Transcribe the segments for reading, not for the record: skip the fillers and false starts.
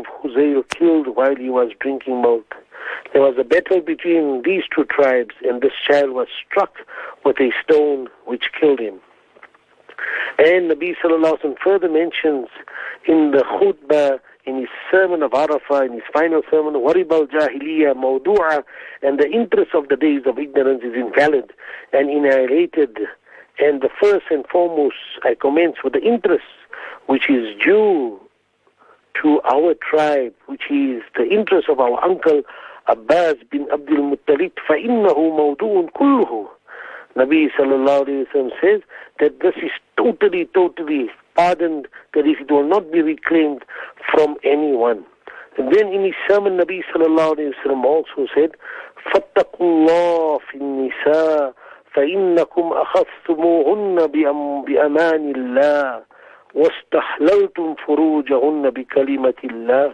of Huzayl killed while he was drinking milk. There was a battle between these two tribes, and this child was struck with a stone which killed him. And Nabi Sallallahu Alaihi Wasallam further mentions in the khutbah, in his sermon of Arafah, in his final sermon, Warib al-Jahiliyyah Mawdu'a, and the interest of the days of ignorance is invalid and annihilated. And the first and foremost, I commence with the interest which is due to our tribe, which is the interest of our uncle Abbas bin Abdul Muttalib, فَإِنَّهُ مَوْضُوٌ كُلُّهُ. Nabi Sallallahu Alaihi Wasallam says that this is totally pardoned, that it will not be reclaimed from anyone. And then in his sermon, Nabi Sallallahu Alaihi Wasallam also said, فَاتَّقُوا اللَّهَ فِي النِّسَاءِ فَإِنَّكُمْ أَخَذْتُمُوهُنَّ بِأَمَانِ اللَّهِ وَاسْتَحْلَلْتُمْ فُرُوجَهُنَّ بِكَلِمَةِ اللَّهِ.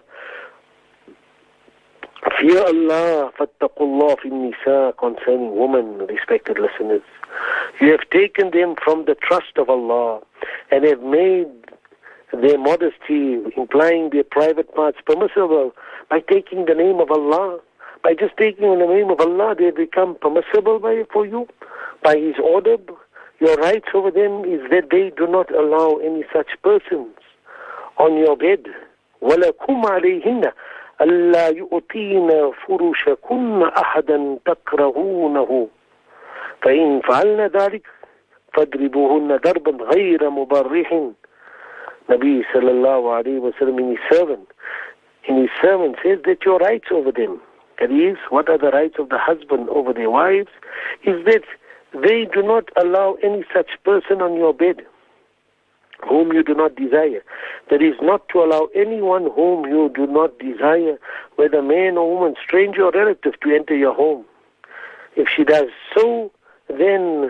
Fear Allah, فَاتَّقُوا اللَّهَ فِي النِّسَاءِ, concerning women, respected listeners. You have taken them from the trust of Allah and have made their modesty, implying their private parts, permissible by taking the name of Allah. By just taking the name of Allah, they become permissible for you, by His order. Your rights over them is that they do not allow any such persons on your bed. وَلَكُمْ عَلَيْهِنَّ أَلَّا يُؤْتِينَ فُرُوشَكُنَّ أَحَدًا تَكْرَهُونَهُ فَإِنْ فَعَلْنَ ذَلِكَ فَاضْرِبُوهُنَّ ضَرْبًا غَيْرَ مُبَرِّحٍ. Nabi Sallallahu Alaihi Wasallam in his sermon says that your rights over them, that is, what are the rights of the husband over their wives, is that they do not allow any such person on your bed whom you do not desire. That is, not to allow anyone whom you do not desire, whether man or woman, stranger or relative, to enter your home. If she does so, then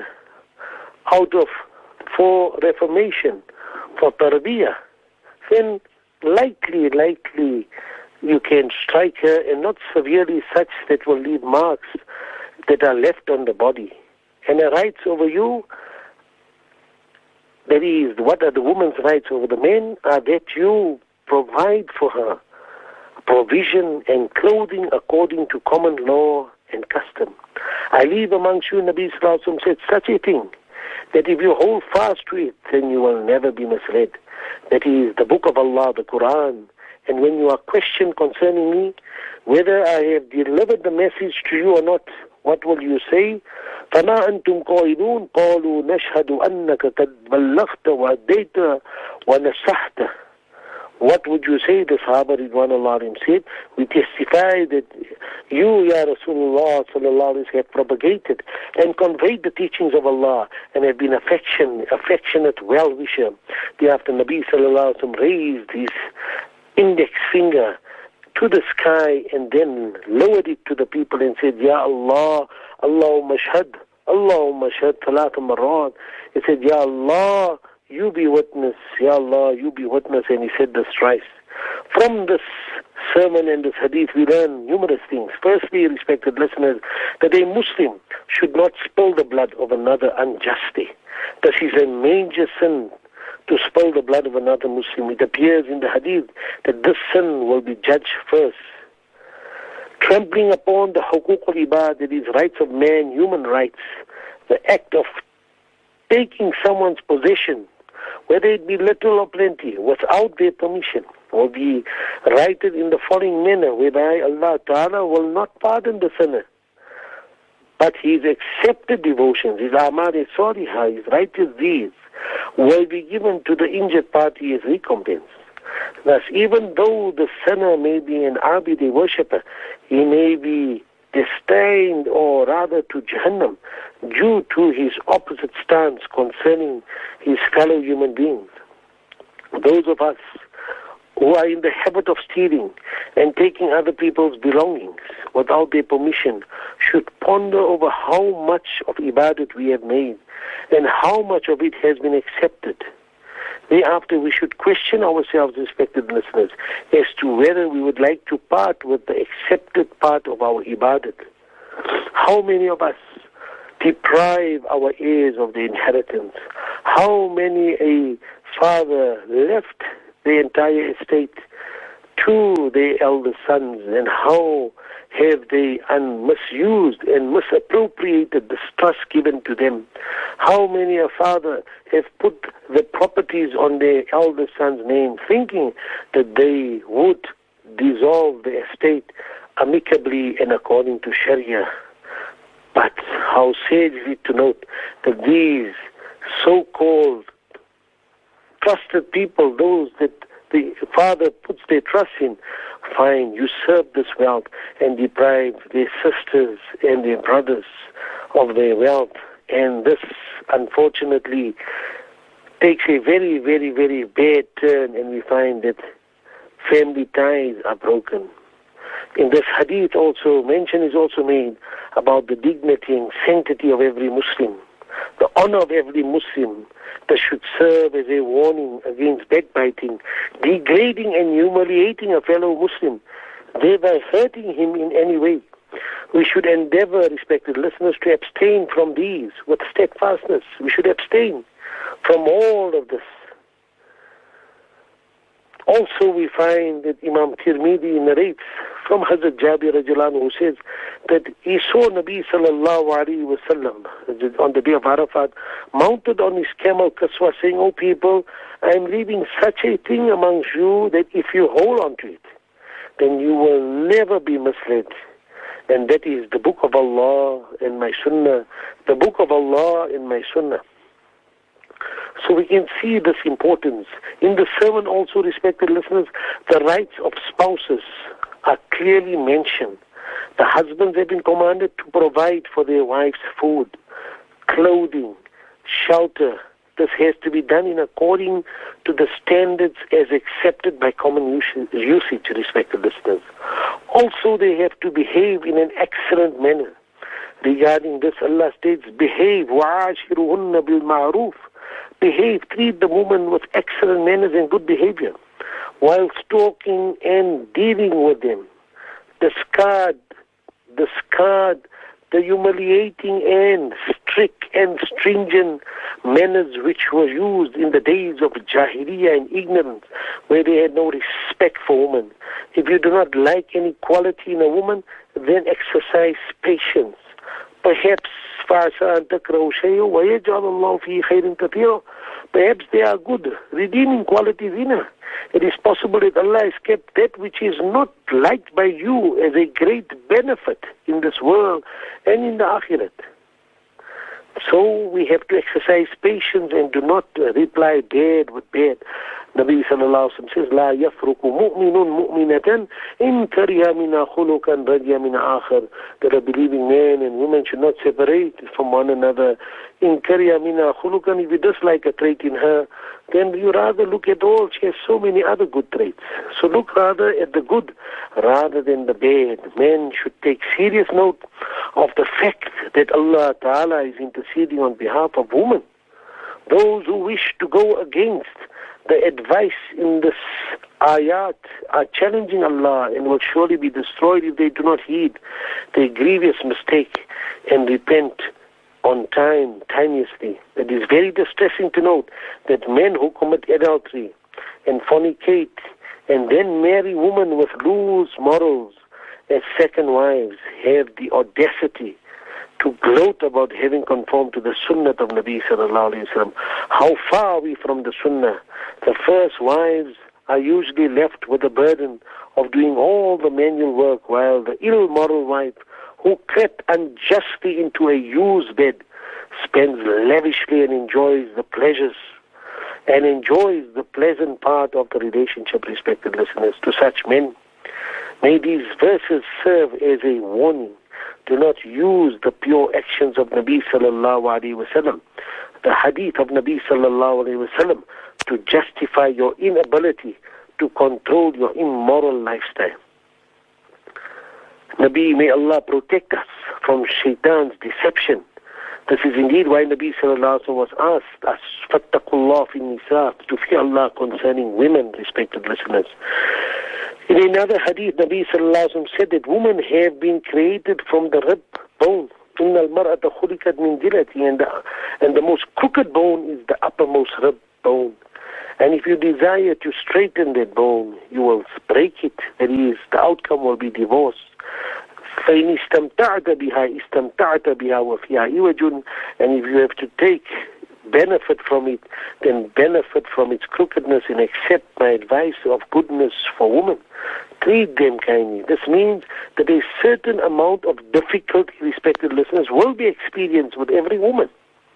for reformation, for tarbiyah, then likely you can strike her, and not severely such that will leave marks that are left on the body. And her rights over you, that is, what are the woman's rights over the men, are that you provide for her provision and clothing according to common law and custom. I leave amongst you, Nabi Sallallahu Alaihi Wasallam said, such a thing, that if you hold fast to it, then you will never be misled. That is the book of Allah, the Quran. And when you are questioned concerning me, whether I have delivered the message to you or not, what will you say? فَمَا أَنْتُمْ قَائِلُونَ قَالُوا نَشْهَدُ أَنَّكَ قَدْ بَلَّغْتَ وَأَدَّيْتَ وَنَصَحْتَ. What would you say? The Sahaba Ridwanullah alayhim said, we testify that you, Ya Rasulullah Sallallahu Alaihi Wasallam, have propagated and conveyed the teachings of Allah and have been affectionate well-wisher. Thereafter Nabi Sallallahu Alaihi Wasallam raised his index finger to the sky and then lowered it to the people and said, Ya Allah, Allahumma shahad, Allahumma shahad, thalatha marrat. He said, Ya Allah, you be witness, Ya Allah, you be witness, and he said this thrice. From this sermon and this hadith we learn numerous things. Firstly, respected listeners, that a Muslim should not spill the blood of another unjustly. This is a major sin, to spill the blood of another Muslim. It appears in the hadith that this sin will be judged first. Trampling upon the hukuk al-ibad, that is rights of man, human rights, the act of taking someone's possession, whether it be little or plenty, without their permission, will be righted in the following manner, whereby Allah Ta'ala will not pardon the sinner, but his accepted devotions, his amal salihah, his righteous deeds, will be given to the injured party as recompense. Thus, even though the sinner may be an abid, a worshipper, he may be destined, or rather to Jahannam, due to his opposite stance concerning his fellow human beings. Those of us who are in the habit of stealing and taking other people's belongings without their permission should ponder over how much of ibadat we have made and how much of it has been accepted. Thereafter, we should question ourselves, respected listeners, as to whether we would like to part with the accepted part of our ibadat. How many of us deprive our heirs of the inheritance? How many a father left the entire estate to their elder sons, and how have they misused and misappropriated this trust given to them. How many a father have put the properties on their elder son's name, thinking that they would dissolve the estate amicably and according to Sharia. But how sad is it to note that these so-called trusted people, those that the father puts their trust in, usurp this wealth and deprive their sisters and their brothers of their wealth. And this, unfortunately, takes a very, very, very bad turn, and we find that family ties are broken. In this hadith also, mention is also made about the dignity and sanctity of every Muslim, the honor of every Muslim, that should serve as a warning against backbiting, degrading and humiliating a fellow Muslim, thereby hurting him in any way. We should endeavor, respected listeners, to abstain from these with steadfastness. We should abstain from all of this. Also, we find that Imam Tirmidhi narrates from Hazrat Jabir radiallahu anhu, who says that he saw Nabi sallallahu alayhi wa sallam on the day of Arafat, mounted on his camel Qaswa, saying, "O people, I am leaving such a thing amongst you that if you hold on to it, then you will never be misled. And that is the book of Allah and my sunnah, the book of Allah and my sunnah." So we can see this importance. In the sermon also, respected listeners, the rights of spouses are clearly mentioned. The husbands have been commanded to provide for their wives food, clothing, shelter. This has to be done in according to the standards as accepted by common usage, respected listeners. Also, they have to behave in an excellent manner. Regarding this, Allah states, behave, وَعَاشِرُهُنَّ بِالْمَعْرُوفِ. Behave, treat the woman with excellent manners and good behavior, while talking and dealing with them. Discard the humiliating and strict and stringent manners which were used in the days of Jahiliyyah and ignorance, where they had no respect for women. If you do not like any quality in a woman, then exercise patience. Perhaps perhaps there are good, redeeming qualities in her. It is possible that Allah has kept that which is not liked by you as a great benefit in this world and in the Akhirat. So we have to exercise patience and do not reply bad with bad. Nabi sallallahu alaihi wasallam says, "La yafruku mu'minun mu'minatan in kariha mina khuluqan radiya mina akhar." That a believing man and woman should not separate from one another. In kariha mina khuluqan, if you dislike a trait in her, then you rather look at all. She has so many other good traits. So look rather at the good rather than the bad. Men should take serious note of the fact that Allah Ta'ala is interceding on behalf of women. Those who wish to go against the advice in this ayat are challenging Allah and will surely be destroyed if they do not heed their grievous mistake and repent on time, timeously. It is very distressing to note that men who commit adultery and fornicate and then marry women with loose morals as second wives have the audacity to gloat about having conformed to the sunnah of Nabi sallallahu alaihi wasallam. How far are we from the sunnah? The first wives are usually left with the burden of doing all the manual work, while the ill-moral wife who crept unjustly into a used bed spends lavishly and enjoys the pleasures and enjoys the pleasant part of the relationship, respected listeners. To such men, may these verses serve as a warning. Do not use the pure actions of Nabi sallallahu alaihi wasallam, the hadith of Nabi sallallahu alaihi wasallam, to justify your inability to control your immoral lifestyle. Nabi, may Allah protect us from shaitan's deception. This is indeed why Nabi sallallahu alaihi wasallam was asked, "Fattaqullah fi nisa," to fear Allah concerning women, respected listeners. In another hadith, Nabi sallallahu alaihi wasallam said that women have been created from the rib bone. Inna al-mar'ata khuliqat min dilati, and the most crooked bone is the uppermost rib bone. And if you desire to straighten that bone, you will break it. That is, the outcome will be divorce. فَإِنِ اسْتَمْتَعْتَ بِهَا اسْتَمْتَعْتَ بِهَا وَفِيهَا عِوَجٌ. And if you have to take benefit from it, then benefit from its crookedness and accept my advice of goodness for women. Treat them kindly. This means that a certain amount of difficulty, respected listeners, will be experienced with every woman.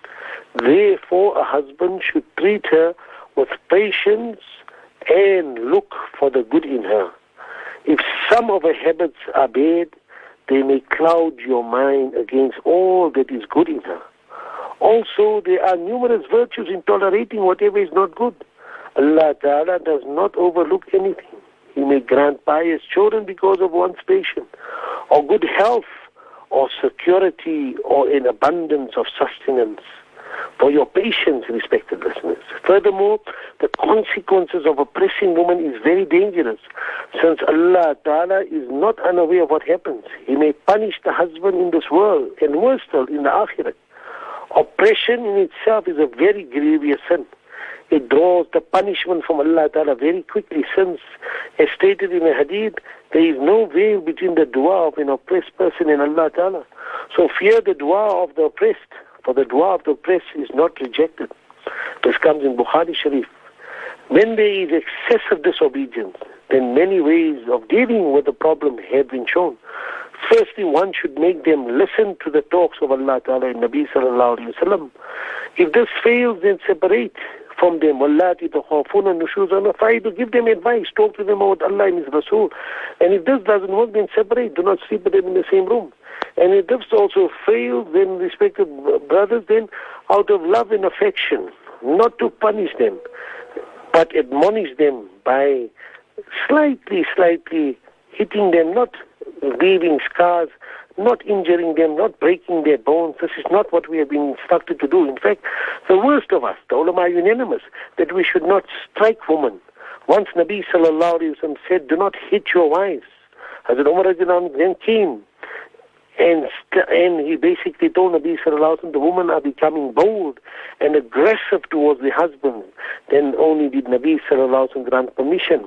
Therefore, a husband should treat her with patience and look for the good in her. If some of her habits are bad, they may cloud your mind against all that is good in her. Also, there are numerous virtues in tolerating whatever is not good. Allah Ta'ala does not overlook anything. He may grant pious children because of one's patience, or good health, or security, or an abundance of sustenance. For your patience, respected listeners. Furthermore, the consequences of oppressing women is very dangerous, since Allah Ta'ala is not unaware of what happens. He may punish the husband in this world, and worse still, in the Akhirat. Oppression in itself is a very grievous sin. It draws the punishment from Allah Ta'ala very quickly, since, as stated in a hadith, there is no veil between the dua of an oppressed person and Allah Ta'ala. So fear the dua of the oppressed, for the dua of the oppressed is not rejected. This comes in Bukhari Sharif. When there is excessive disobedience, then many ways of dealing with the problem have been shown. Firstly, one should make them listen to the talks of Allah Ta'ala and Nabi Sallallahu Alaihi Wasallam. If this fails, then separate from them. Wallati takhafuna nushuzana faidu. Give them advice. Talk to them about Allah and His Rasul. And if this doesn't work, then separate. Do not sleep with them in the same room. And if this also fails, then respected brothers, then out of love and affection, not to punish them, but admonish them by slightly hitting them, not leaving scars, not injuring them, not breaking their bones. This is not what we have been instructed to do. In fact, the worst of us, the ulama are unanimous, that we should not strike women. Once Nabi Sallallahu Alaihi Wasallam said, do not hit your wives. Hazrat Umar then came, and he basically told Nabi Sallallahu Alaihi Wasallam, the women are becoming bold and aggressive towards the husband. Then only did Nabi Sallallahu Alaihi Wasallam grant permission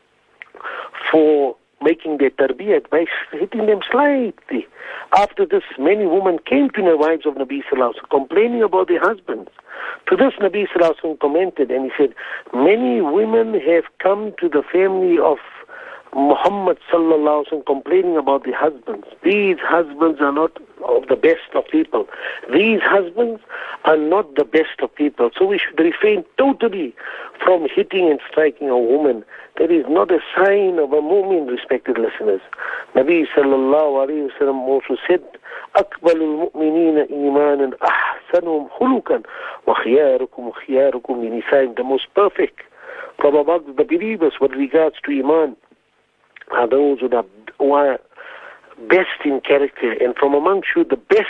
for making their tarbiyat by hitting them slightly. After this, many women came to the wives of Nabi Sallallahu Alaihi Wasallam complaining about their husbands. To this, Nabi Sallallahu Alaihi Wasallam commented, and he said, many women have come to the family of Muhammad Sallallahu Alaihi Wasallam complaining about their husbands. These husbands are not of the best of people. These husbands are not the best of people. So we should refrain totally from hitting and striking a woman. That is not a sign of a mu'min, respected listeners. Nabi Sallallahu Alaihi Wasallam also said, أَقْبَلُ الْمُؤْمِنِينَ إِيمَانًا أَحْسَنُهُمْ خُلُقًا وَخِيَارُكُمْ خِيَارُكُمْ لِنِسَائِهِمْ. The most perfect from among the believers with regards to Iman are those who are best in character, and from amongst you the best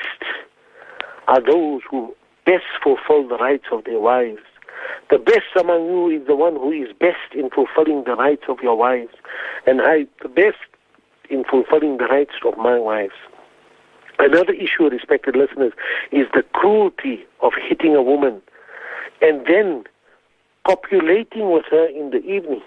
are those who best fulfill the rights of their wives. The best among you is the one who is best in fulfilling the rights of your wives, and I the best in fulfilling the rights of my wives. Another issue, respected listeners, is the cruelty of hitting a woman and then copulating with her in the evening,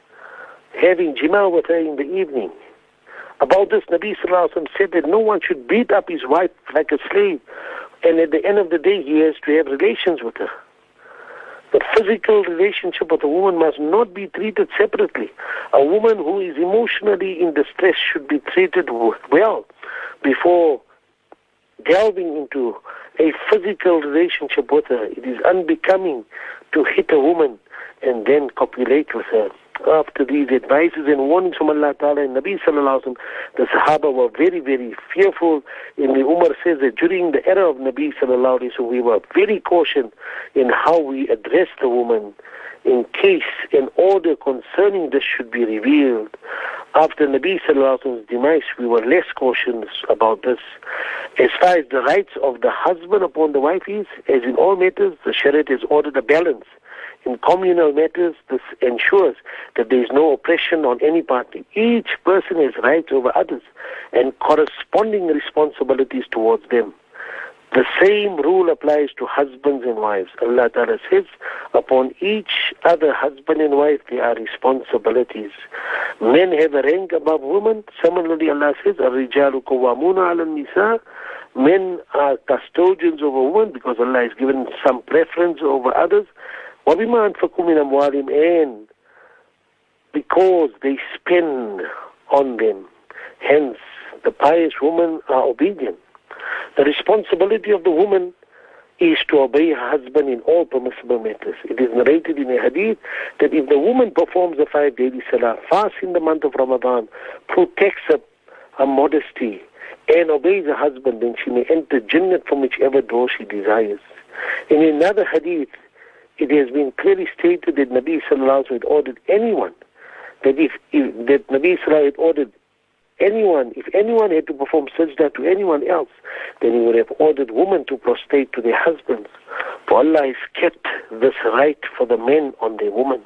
having jima with her in the evening. About this, Nabi Sallallahu Alaihi Wasallam said that no one should beat up his wife like a slave, and at the end of the day, he has to have relations with her. The physical relationship with a woman must not be treated separately. A woman who is emotionally in distress should be treated well before delving into a physical relationship with her. It is unbecoming to hit a woman and then copulate with her. After these advices and warnings from Allah Ta'ala and Nabi Sallallahu Alaihi Wasallam, the Sahaba were very, very fearful. And the Umar says that during the era of Nabi Sallallahu Alaihi Wasallam, we were very cautious in how we address the woman in case an order concerning this should be revealed. After Nabi Sallallahu Alaihi Wasallam's demise, we were less cautious about this. As far as the rights of the husband upon the wife is, as in all matters, the Sharia has ordered a balance. In communal matters, this ensures that there is no oppression on any party. Each person has rights over others and corresponding responsibilities towards them. The same rule applies to husbands and wives. Allah Ta'ala says, upon each other husband and wife, there are responsibilities. Men have a rank above women. Similarly, Allah says, الرِّجَالُ قَوَّامُونَ عَلَى النِّسَاءِ. Men are custodians over women because Allah has given some preference over others. وَبِمَا أَنْفَقُوا مِنْ أَمْوَالِهِمْ. And because they spend on them. Hence, the pious women are obedient. The responsibility of the woman is to obey her husband in all permissible matters. It is narrated in a hadith that if the woman performs the 5 daily salah, fasts in the month of Ramadan, protects her modesty, and obeys her husband, then she may enter Jannah from whichever door she desires. In another hadith, it has been clearly stated that Nabi Sallallahu Alaihi Wasallam had ordered anyone, that Nabi Sallallahu had ordered anyone, if anyone had to perform sajda to anyone else, then he would have ordered women to prostrate to their husbands. For Allah has kept this right for the men on their women.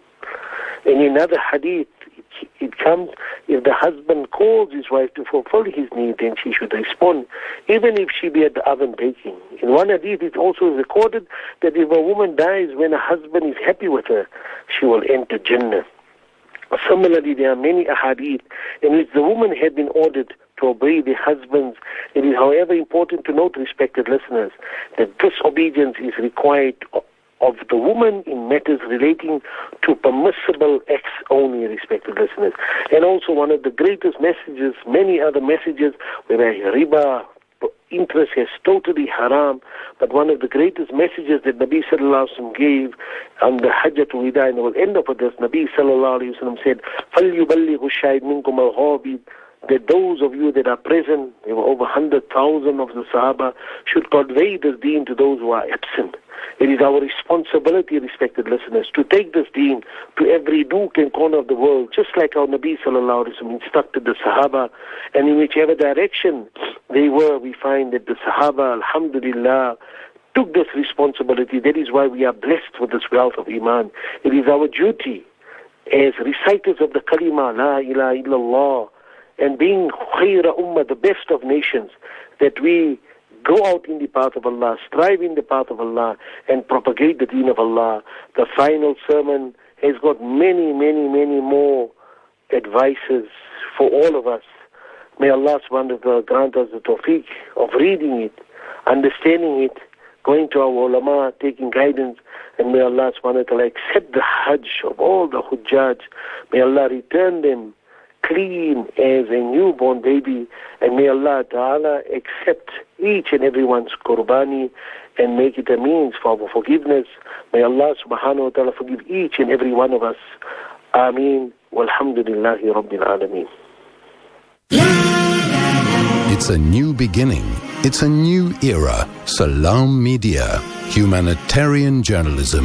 In another hadith, it comes, if the husband calls his wife to fulfill his need, then she should respond, even if she be at the oven baking. In one hadith, it also is recorded that if a woman dies when her husband is happy with her, she will enter Jannah. Similarly, there are many ahadith in which the woman had been ordered to obey the husbands. It is, however, important to note, respected listeners, that this obedience is required of the woman in matters relating to permissible acts only, respected listeners. And also one of the greatest messages, many other messages, where riba, interest is totally haram, but one of the greatest messages that Nabi Sallallahu Alaihi Wasallam gave on the Hajjatul Wida, and we'll end up with this, Nabi Sallallahu Alaihi Wasallam said, فَلْيُبَلِّغُ الشَّاهِدْ مِنْكُمَ الْغَائِبِ, that those of you that are present, there were over 100,000 of the Sahaba, should convey this deen to those who are absent. It is our responsibility, respected listeners, to take this deen to every nook and corner of the world, just like our Nabi Sallallahu Alaihi Wasallam instructed the Sahaba, and in whichever direction they were, we find that the Sahaba, alhamdulillah, took this responsibility. That is why we are blessed with this wealth of Iman. It is our duty as reciters of the Kalima, La ilaha illallah, and being khayra ummah, the best of nations, that we go out in the path of Allah, strive in the path of Allah, and propagate the deen of Allah. The final sermon has got many, many, many more advices for all of us. May Allah subhanahu wa ta'ala grant us the tawfiq of reading it, understanding it, going to our ulama, taking guidance, and may Allah subhanahu wa ta'ala accept the hajj of all the hujjaj. May Allah return them clean as a newborn baby, and may Allah Ta'ala accept each and everyone's qurbani and make it a means for our forgiveness. May Allah Subhanahu wa Ta'ala forgive each and every one of us. Ameen. Walhamdulillahi Rabbil Alameen. It's a new beginning. It's a new era. Salam Media. Humanitarian journalism.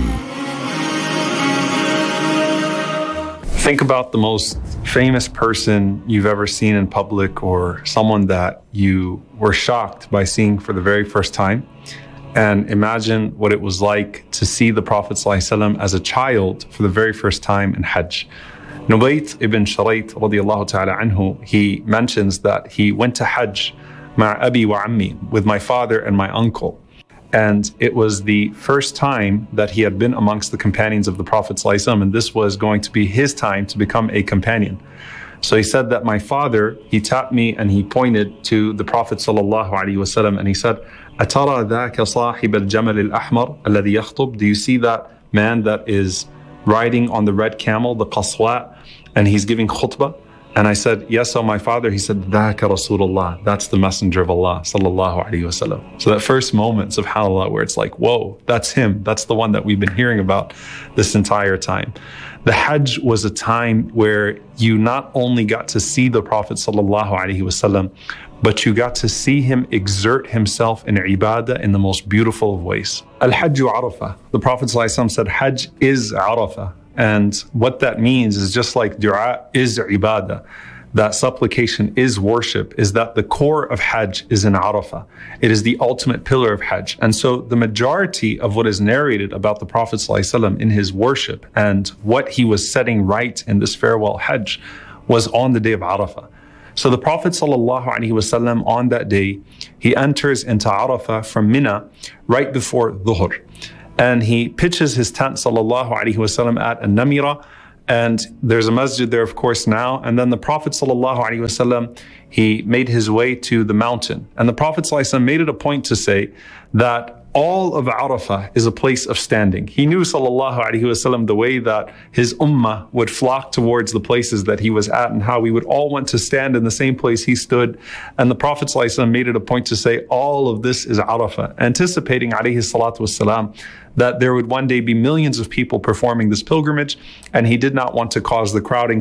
Think about the most famous person you've ever seen in public, or someone that you were shocked by seeing for the very first time, and imagine what it was like to see the Prophet ﷺ as a child for the very first time in Hajj. Nubayt ibn Shurayt radiyallahu ta'ala anhu, he mentions that he went to Hajj ma abi wa ammi, with my father and my uncle. And it was the first time that he had been amongst the companions of the Prophet ﷺ, and this was going to be his time to become a companion. So he said that my father, he tapped me and he pointed to the Prophet ﷺ, and he said, أَتَرَى ذَاكَ صَاحِبَ الْجَمَلِ الْأَحْمَرِ الَّذِي يَخْطُبُ? Do you see that man that is riding on the red camel, the qaswa, and he's giving khutbah? And I said, yes, oh my father. He said, ذَاكَ رَسُولُ اللَّهِ, that's the messenger of Allah, sallallahu alayhi wasallam. So that first moment, subhanAllah, where it's like, whoa, that's him. That's the one that we've been hearing about this entire time. The Hajj was a time where you not only got to see the Prophet sallallahu alayhi wasallam, but you got to see him exert himself in ibadah in the most beautiful of ways. Al-Hajju Arafah. The Prophet sallallahu alayhi wasallam said, Hajj is Arafah. And what that means is, just like dua is ibadah, that supplication is worship, is that the core of Hajj is in Arafah. It is the ultimate pillar of Hajj. And so the majority of what is narrated about the Prophet ﷺ in his worship and what he was setting right in this farewell Hajj was on the day of Arafah. So the Prophet ﷺ on that day, he enters into Arafah from Mina right before Dhuhr. And he pitches his tent ﷺ at An-Namira. And there's a masjid there, of course, now. And then the Prophet ﷺ, he made his way to the mountain. And the Prophet ﷺ made it a point to say that all of Arafah is a place of standing. He knew ﷺ the way that his ummah would flock towards the places that he was at and how we would all want to stand in the same place he stood. And the Prophet ﷺ made it a point to say all of this is Arafah, anticipating ﷺ that there would one day be millions of people performing this pilgrimage, and he did not want to cause the crowding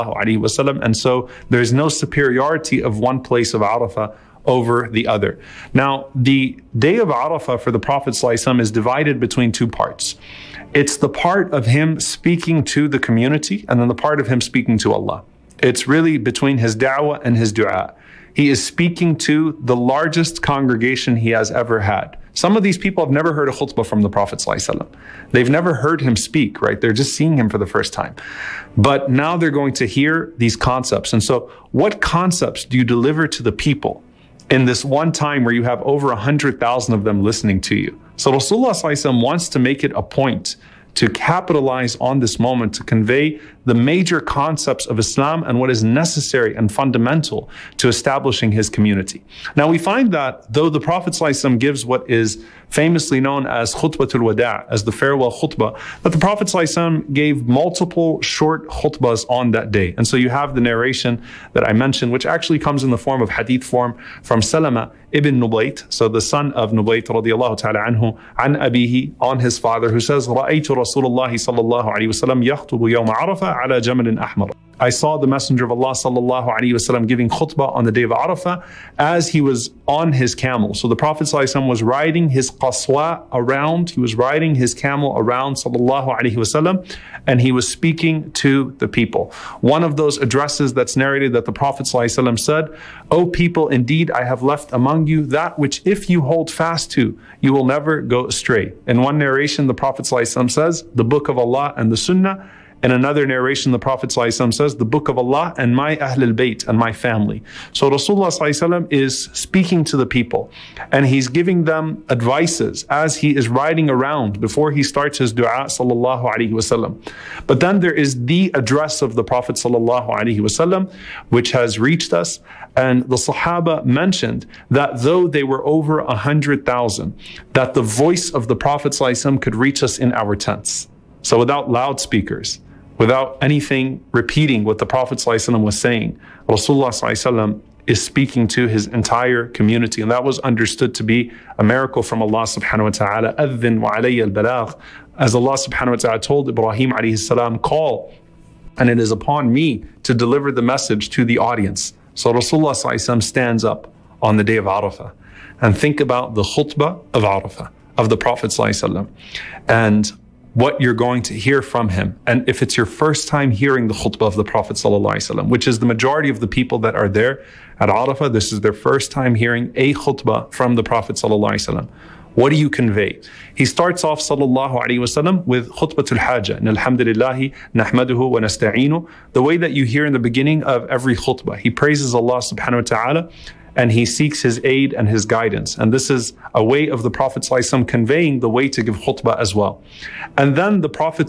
ﷺ. And so there's no superiority of one place of Arafah over the other. Now, the day of Arafah for the Prophet ﷺ is divided between two parts. It's the part of him speaking to the community, and then the part of him speaking to Allah. It's really between his da'wah and his dua. He is speaking to the largest congregation he has ever had. Some of these people have never heard a khutbah from the Prophet ﷺ. They've never heard him speak, right? They're just seeing him for the first time. But now they're going to hear these concepts. And so what concepts do you deliver to the people in this one time where you have over 100,000 of them listening to you? So Rasulullah ﷺ wants to make it a point to capitalize on this moment to convey the major concepts of Islam and what is necessary and fundamental to establishing his community. Now we find that though the Prophet ﷺ gives what is famously known as khutbatul wada', as the farewell khutbah, that the Prophet ﷺ gave multiple short khutbahs on that day. And so you have the narration that I mentioned, which actually comes in the form of hadith form from Salama ibn Nubayt, so the son of Nubayt radiallahu ta'ala anhu, an abihi, on his father, who says, رَأَيْتُ رَسُولُ اللَّهِ صَلَّى اللَّهُ عَلَيْهِ وَسَلَّمْ يَخْطُبُ يَوْمَ عَرَفَةَ عَلَى جَمَلٍ أَحْمَرٍ. I saw the Messenger of Allah sallallahu alaihi wasallam giving khutbah on the day of Arafah as he was on his camel. So the Prophet sallallahu alaihi wasallam was riding his qaswa around, he was riding his camel around sallallahu alaihi wasallam, and he was speaking to the people. One of those addresses that's narrated that the Prophet sallallahu alaihi wasallam said, "O people, indeed I have left among you that which if you hold fast to, you will never go astray." In one narration, the Prophet sallallahu alaihi wasallam says, the book of Allah and the Sunnah. In another narration, the Prophet ﷺ says, the book of Allah and my Ahlul Bayt and my family. So Rasulullah ﷺ is speaking to the people and he's giving them advices as he is riding around before he starts his dua sallallahu alaihi wasallam. But then there is the address of the Prophet sallallahu alaihi wasallam, which has reached us. And the Sahaba mentioned that though they were over 100,000, that the voice of the Prophet ﷺ could reach us in our tents. So without loudspeakers, without anything repeating what the Prophet ﷺ was saying, Rasulullah ﷺ is speaking to his entire community. And that was understood to be a miracle from Allah subhanahu wa ta'ala. أَذِّن وَعَلَيَّ الْبَلَاغِ. As Allah subhanahu wa ta'ala told Ibrahim alayhi salam, call, and it is upon me to deliver the message to the audience. So Rasulullah ﷺ stands up on the day of Arafah. And think about the khutbah of Arafah, of the Prophet ﷺ. And what you're going to hear from him. And if it's your first time hearing the khutbah of the Prophet ﷺ, which is the majority of the people that are there at Arafah, this is their first time hearing a khutbah from the Prophet ﷺ. What do you convey? He starts off sallallahu alaihi wasallam with khutbatul haja. Alhamdulillahi nahmaduhu wa nasta'inu. The way that you hear in the beginning of every khutbah. He praises Allah subhanahu wa ta'ala and he seeks his aid and his guidance. And this is a way of the Prophet ﷺ conveying the way to give khutbah as well. And then the Prophet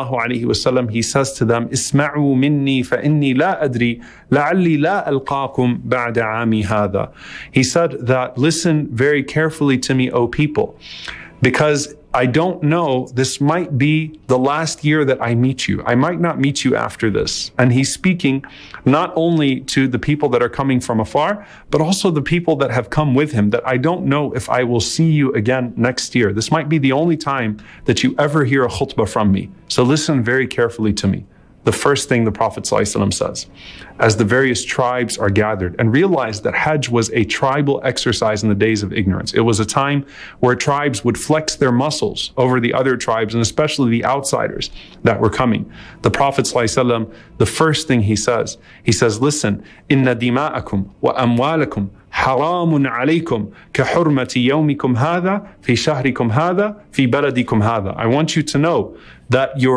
ﷺ, he says to them, "Isma'u minni fa inni la adri la'alli la alqakum ba'da 'ami hadha." He said that, listen very carefully to me, O people, because I don't know, this might be the last year that I meet you. I might not meet you after this. And he's speaking not only to the people that are coming from afar, but also the people that have come with him, that I don't know if I will see you again next year. This might be the only time that you ever hear a khutbah from me. So listen very carefully to me. The first thing the Prophet ﷺ says, as the various tribes are gathered, and realize that Hajj was a tribal exercise in the days of ignorance. It was a time where tribes would flex their muscles over the other tribes, and especially the outsiders that were coming. The Prophet ﷺ, the first thing he says, listen, inna dima'akum wa amwalakum haramun alaykum ka hurmati yawmikum hadha fi shahrikum hadha fi baladikum hadha. I want you to know that your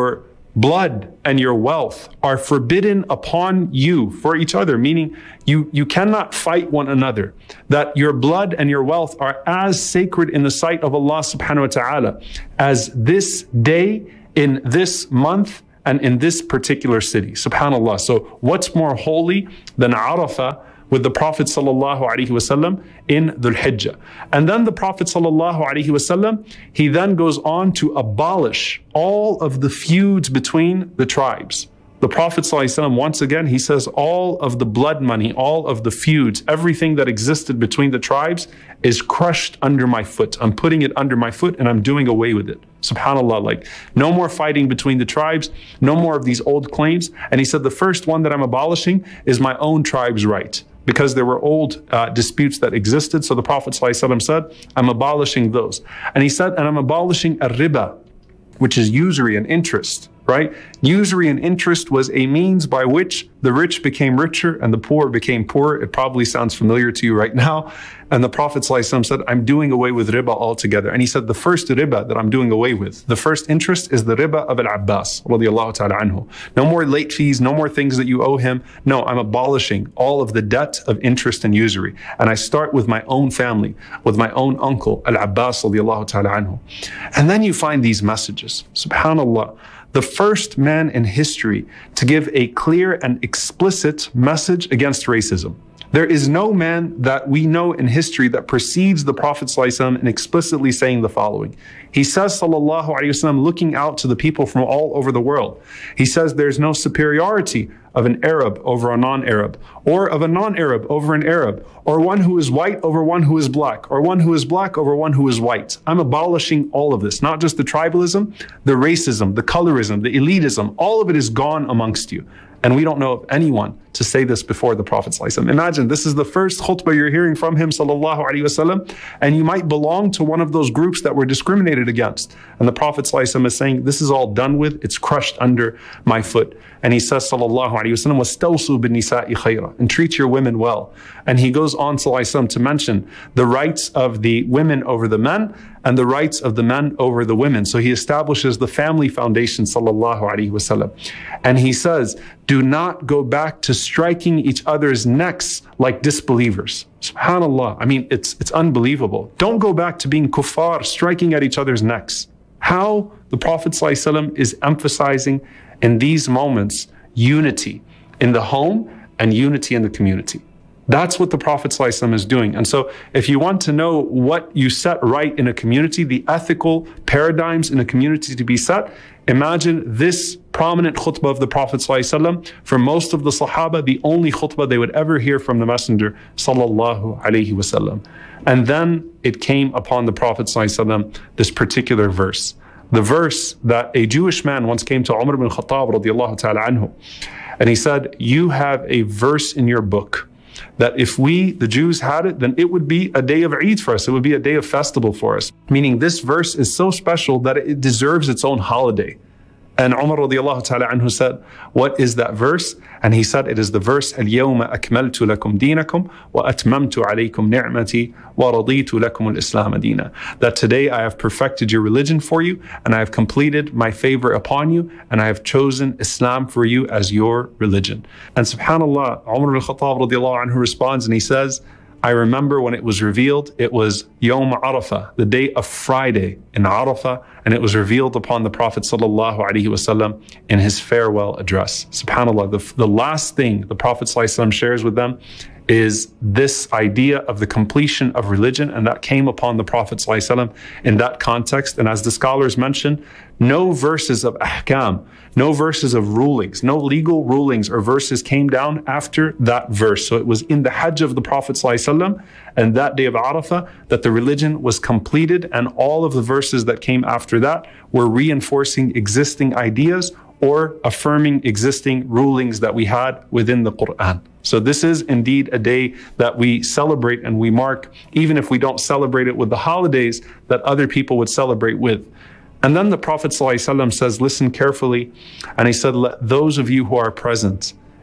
blood and your wealth are forbidden upon you for each other, meaning you cannot fight one another. That your blood and your wealth are as sacred in the sight of Allah subhanahu wa ta'ala as this day in this month and in this particular city. Subhanallah. So what's more holy than Arafah with the Prophet sallallahu alaihi wasallam in Dhul Hijjah? And then the Prophet sallallahu alaihi wasallam, he then goes on to abolish all of the feuds between the tribes. The Prophet sallallahu alaihi wasallam, once again, he says all of the blood money, all of the feuds, everything that existed between the tribes is crushed under my foot. I'm putting it under my foot and I'm doing away with it. Subhanallah, like no more fighting between the tribes, no more of these old claims. And he said the first one that I'm abolishing is my own tribe's right, because there were old disputes that existed. So the Prophet ﷺ said, I'm abolishing those. And he said, and I'm abolishing riba, which is usury and interest, right? Usury and interest was a means by which the rich became richer and the poor became poorer. It probably sounds familiar to you right now. And the Prophet ﷺ said, I'm doing away with riba altogether. And he said, the first riba that I'm doing away with, the first interest is the riba of Al-Abbas, radiyallahu ta'ala anhu. No more late fees, no more things that you owe him. No, I'm abolishing all of the debt of interest and usury. And I start with my own family, with my own uncle, Al-Abbas, radiyallahu ta'ala anhu. And then you find these messages, subhanallah. The first man in history to give a clear and explicit message against racism. There is no man that we know in history that precedes the Prophet ﷺ in explicitly saying the following. He says, sallallahu alaihi wasallam, looking out to the people from all over the world. He says there's no superiority of an Arab over a non-Arab, or of a non-Arab over an Arab, or one who is white over one who is black, or one who is black over one who is white. I'm abolishing all of this, not just the tribalism, the racism, the colorism, the elitism, all of it is gone amongst you. And we don't know of anyone to say this before the Prophet ﷺ. Imagine, this is the first khutbah you're hearing from him, sallallahu alaihi wasallam, and you might belong to one of those groups that were discriminated against. And the Prophet ﷺ is saying, this is all done with, it's crushed under my foot. And he says, sallallahu alaihi wasallam, وَاسْتَوْصُوا بِالنِّسَاءِ خَيْرًا, and treat your women well. And he goes on, sallallahu alaihi wasallam, to mention the rights of the women over the men and the rights of the men over the women. So he establishes the family foundation, sallallahu alaihi wasallam. And he says, do not go back to striking each other's necks like disbelievers. Subhanallah. I mean, it's unbelievable. Don't go back to being kuffar, striking at each other's necks. How the Prophet ﷺ is emphasizing in these moments unity in the home and unity in the community. That's what the Prophet ﷺ is doing. And so if you want to know what you set right in a community, the ethical paradigms in a community to be set, imagine this prominent khutbah of the Prophet ﷺ. For most of the Sahaba, the only khutbah they would ever hear from the Messenger sallallahu alaihi wasallam. And then it came upon the Prophet ﷺ this particular verse. The verse that a Jewish man once came to Umar ibn Khattab radiyallahu ta'ala anhu. And he said, you have a verse in your book that if we, the Jews, had it, then it would be a day of Eid for us. It would be a day of festival for us. Meaning this verse is so special that it deserves its own holiday. And Umar radiallahu ta'ala anhu said, what is that verse? And he said, it is the verse, الْيَوْمَ أَكْمَلْتُ لَكُمْ دِينَكُمْ وَأَتْمَمْتُ عَلَيْكُمْ نِعْمَتِي وَرَضِيتُ لَكُمُ الْإِسْلَامَ دِينًا. That today I have perfected your religion for you, and I have completed my favor upon you, and I have chosen Islam for you as your religion. And subhanallah, Umar al-Khattab radiallahu anhu responds and he says, I remember when it was revealed, it was Yawm Arafah, the day of Friday in Arafah, and it was revealed upon the Prophet sallallahu alaihi wasallam in his farewell address. SubhanAllah, the last thing the Prophet sallallahu alaihi wasallam shares with them is this idea of the completion of religion, and that came upon the Prophet ﷺ in that context. And as the scholars mention, no verses of ahkam, no verses of rulings, no legal rulings or verses came down after that verse. So it was in the Hajj of the Prophet ﷺ and that day of Arafah that the religion was completed, and all of the verses that came after that were reinforcing existing ideas or affirming existing rulings that we had within the Quran. So this is indeed a day that we celebrate and we mark, even if we don't celebrate it with the holidays that other people would celebrate with. And then the Prophet ﷺ says, listen carefully, and he said, let those of you who are present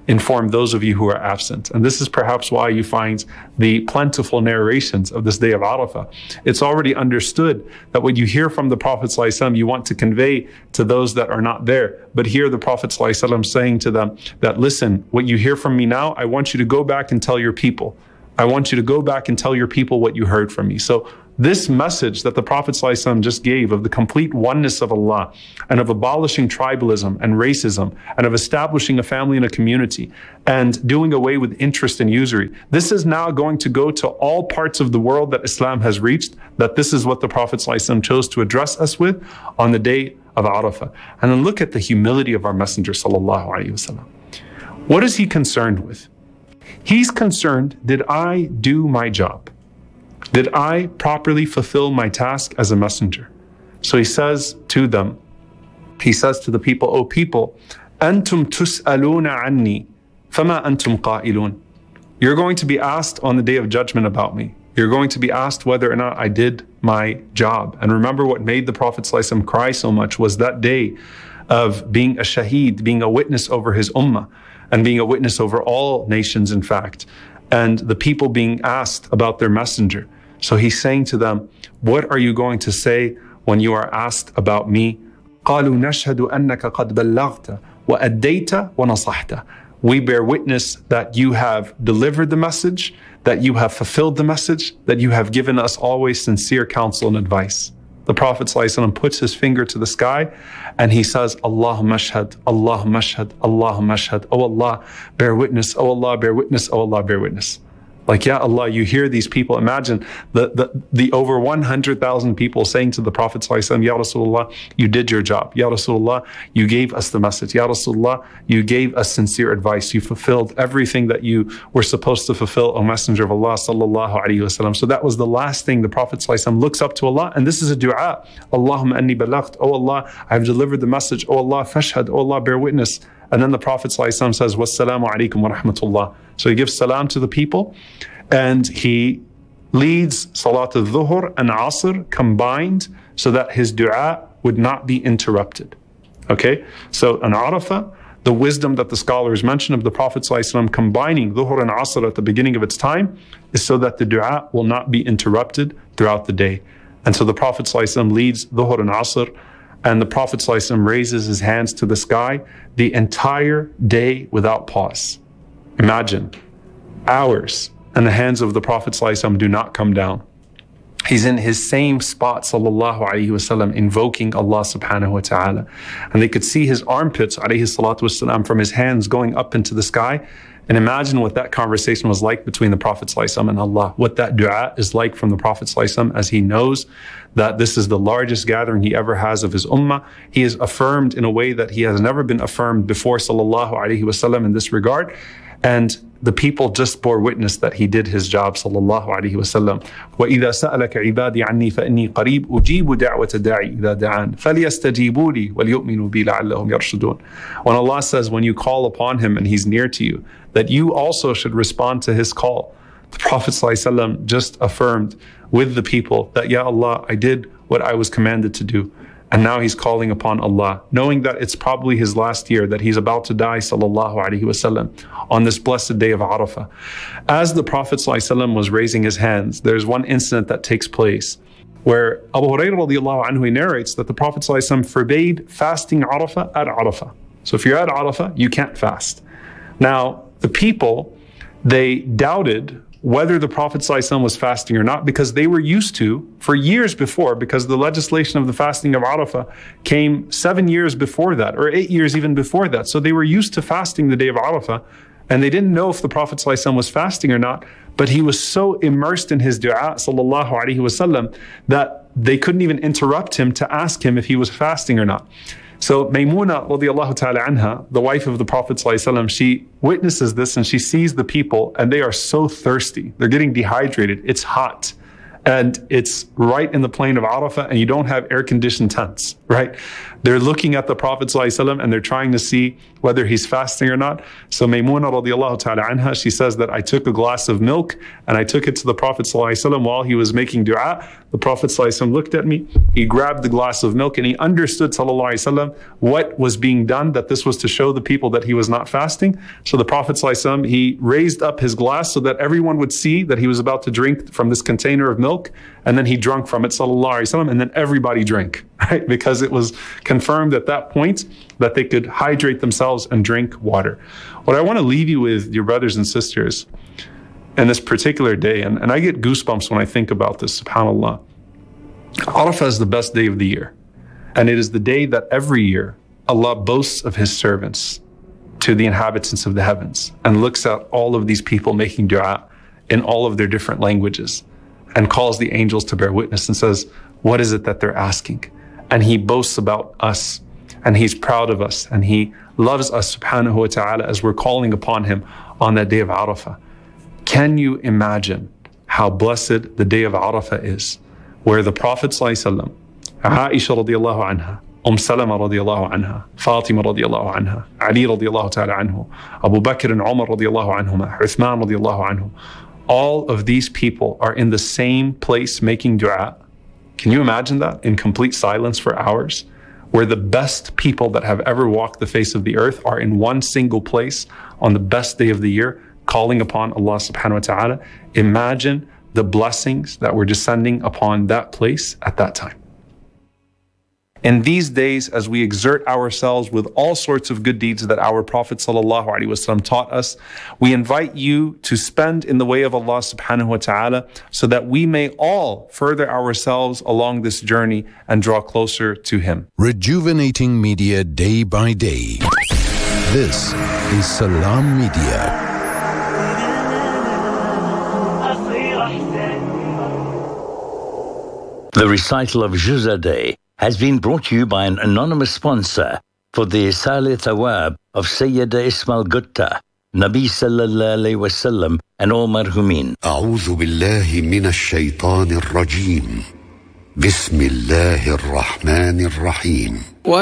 inform those of you who are absent. And this is perhaps why you find the plentiful narrations of this day of Arafah. It's already understood that what you hear from the Prophet ﷺ, you want to convey to those that are not there. But here the Prophet ﷺ saying to them that, listen, what you hear from me now, I want you to go back and tell your people. I want you to go back and tell your people what you heard from me. So this message that the Prophet ﷺ just gave of the complete oneness of Allah and of abolishing tribalism and racism and of establishing a family and a community and doing away with interest and usury, this is now going to go to all parts of the world that Islam has reached, that this is what the Prophet ﷺ chose to address us with on the day of Arafah. And then look at the humility of our Messenger ﷺ. What is he concerned with? He's concerned, did I do my job? Did I properly fulfill my task as a messenger? So he says to them, he says to the people, O people, أنتم تسألون عني فما أنتم قائلون. You're going to be asked on the day of judgment about me. You're going to be asked whether or not I did my job. And remember, what made the Prophet ﷺ cry so much was that day of being a shaheed, being a witness over his ummah, and being a witness over all nations, in fact, and the people being asked about their messenger. So he's saying to them, what are you going to say when you are asked about me? قالوا نشهد أنك قد بلغت وأديت ونصحت. We bear witness that you have delivered the message, that you have fulfilled the message, that you have given us always sincere counsel and advice. The Prophet ﷺ puts his finger to the sky and he says, Allahumma ashhad, Allahumma ashhad, Allahumma ashhad. Oh Allah, bear witness. Oh Allah, bear witness. Oh Allah, bear witness. Like, Ya Allah, you hear these people. Imagine the over 100,000 people saying to the Prophet ﷺ, Ya Rasulullah, you did your job. Ya Rasulullah, you gave us the message. Ya Rasulullah, you gave us sincere advice. You fulfilled everything that you were supposed to fulfill, O Messenger of Allah sallallahu alayhi wasallam. So that was the last thing the Prophet ﷺ looks up to Allah. And this is a dua. Allahumma anni balaght. Oh Allah, I have delivered the message. Oh Allah, fashhad. Oh Allah, bear witness. And then the Prophet ﷺ says, Wassalamu alaikum wa rahmatullah. So he gives salam to the people and he leads Salat al-Dhuhr and Asr combined so that his dua would not be interrupted. Okay? So on Arafah, the wisdom that the scholars mention of the Prophet ﷺ combining Dhuhr and Asr at the beginning of its time is so that the dua will not be interrupted throughout the day. And so the Prophet ﷺ leads Dhuhr and Asr, and the Prophet ﷺ raises his hands to the sky the entire day without pause. Imagine, hours, and the hands of the Prophet ﷺ do not come down. He's in his same spot, sallallahu alayhi wasallam, invoking Allah subhanahu wa ta'ala. And they could see his armpits, alayhi salatu wasalam, from his hands going up into the sky. And imagine what that conversation was like between the Prophet ﷺ and Allah. What that dua is like from the Prophet ﷺ as he knows that this is the largest gathering he ever has of his ummah. He is affirmed in a way that he has never been affirmed before, sallallahu alayhi wasallam, in this regard. And the people just bore witness that he did his job, sallallahu alayhi wasallam. وَإِذَا سَأَلَكَ عِبَادِي عَنِّي فَإِنِّي قَرِيبٌ أُجِيبُ دَعْوَةَ دَاعِي إِذَا دَعَانِ فَلْيَسْتَجِيبُوا لِي وَلْيُؤْمِنُوا بِي لَعَلَّهُمْ يَرْشُدُونَ. When Allah says, when you call upon him and he's near to you, that you also should respond to his call. The Prophet ﷺ just affirmed with the people that, Ya Allah, I did what I was commanded to do. And now he's calling upon Allah, knowing that it's probably his last year, that he's about to die, sallallahu alaihi wasallam, on this blessed day of Arafah. As the Prophet ﷺ was raising his hands, there's one incident that takes place where Abu Hurairah radiallahu anhu, he narrates that the Prophet ﷺ forbade fasting Arafah at Arafah. So if you're at Arafah, you can't fast. Now, the people, they doubted whether the Prophet ﷺ was fasting or not, because they were used to, for years before, because the legislation of the fasting of Arafah came 7 years before that, or 8 years even before that. So they were used to fasting the day of Arafah, and they didn't know if the Prophet ﷺ was fasting or not, but he was so immersed in his dua, sallallahu alaihi wasallam, that they couldn't even interrupt him to ask him if he was fasting or not. So Maymuna radiallahu ta'ala anha, the wife of the Prophet ﷺ, she witnesses this and she sees the people and they are so thirsty. They're getting dehydrated. It's hot. And it's right in the plain of Arafah and you don't have air-conditioned tents. right? They're looking at the Prophet ﷺ and they're trying to see whether he's fasting or not. So Maymuna radiallahu ta'ala anha, she says that I took a glass of milk and I took it to the Prophet ﷺ while he was making dua. The Prophet ﷺ looked at me, he grabbed the glass of milk and he understood ﷺ what was being done, that this was to show the people that he was not fasting. So the Prophet ﷺ, he raised up his glass so that everyone would see that he was about to drink from this container of milk, and then he drank from it ﷺ, and then everybody drank, right? Because it was confirmed at that point that they could hydrate themselves and drink water. What I want to leave you with, dear brothers and sisters, in this particular day, and I get goosebumps when I think about this, subhanAllah. Arafah is the best day of the year. And it is the day that every year Allah boasts of his servants to the inhabitants of the heavens and looks at all of these people making dua in all of their different languages and calls the angels to bear witness and says, what is it that they're asking? And he boasts about us and he's proud of us and he loves us subhanahu wa ta'ala as we're calling upon him on that day of Arafah. Can you imagine how blessed the day of Arafah is, where the Prophet ﷺ, Aisha radiallahu anha, Salama radiallahu anha, Fatima radiallahu anha, Ali radiallahu ta'ala anhu, Abu Bakr and Umar radiallahu anhuma, Uthman radiallahu anhu, all of these people are in the same place making dua. Can you imagine that? In complete silence for hours, where the best people that have ever walked the face of the earth are in one single place on the best day of the year, calling upon Allah subhanahu wa ta'ala. Imagine the blessings that were descending upon that place at that time. In these days, as we exert ourselves with all sorts of good deeds that our Prophet ﷺ taught us, we invite you to spend in the way of Allah subhanahu wa ta'ala so that we may all further ourselves along this journey and draw closer to Him. Rejuvenating media day by day. This is Salam Media. The recital of Juzadeh has been brought to you by an anonymous sponsor for the Salih Thawab of Sayyida Ismail Gutta, Nabi Sallallahu Alaihi Wasallam and all marhumin. أعوذ بالله من الشيطان الرجيم. بسم الله الرحمن الرحيم.